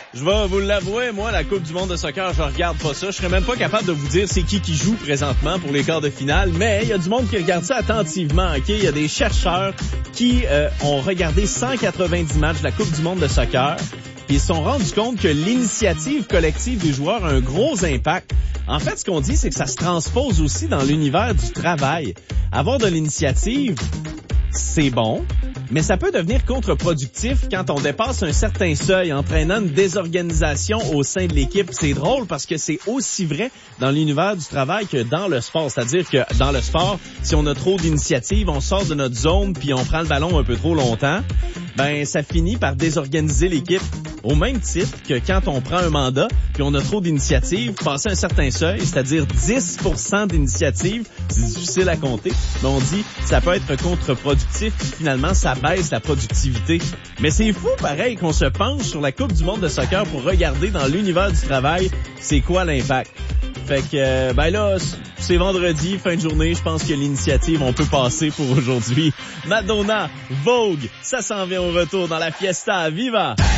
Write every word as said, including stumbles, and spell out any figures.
Je vais vous l'avouer, moi, la Coupe du monde de soccer, je regarde pas ça. Je serais même pas capable de vous dire c'est qui qui joue présentement pour les quarts de finale, mais il y a du monde qui regarde ça attentivement, ok? Il y a des chercheurs qui euh, ont regardé cent quatre-vingt-dix matchs de la Coupe du monde de soccer, puis ils se sont rendus compte que l'initiative collective des joueurs a un gros impact. En fait, ce qu'on dit, c'est que ça se transpose aussi dans l'univers du travail. Avoir de l'initiative, c'est bon, mais ça peut devenir contre-productif quand on dépasse un certain seuil, entraînant une désorganisation au sein de l'équipe. C'est drôle parce que c'est aussi vrai dans l'univers du travail que dans le sport. C'est-à-dire que dans le sport, si on a trop d'initiative, on sort de notre zone puis on prend le ballon un peu trop longtemps, ben ça finit par désorganiser l'équipe. Au même titre que quand on prend un mandat puis on a trop d'initiative, passer un certain seuil, c'est-à-dire dix pour cent d'initiative, c'est difficile à compter, mais on dit ça peut être contre-productif puis finalement ça baisse la productivité. Mais c'est fou pareil qu'on se penche sur la Coupe du monde de soccer pour regarder dans l'univers du travail c'est quoi l'impact. Fait que, euh, ben là, c'est vendredi, fin de journée, je pense que l'initiative, on peut passer pour aujourd'hui. Madonna, Vogue, ça s'en vient au retour dans la Fiesta. Viva!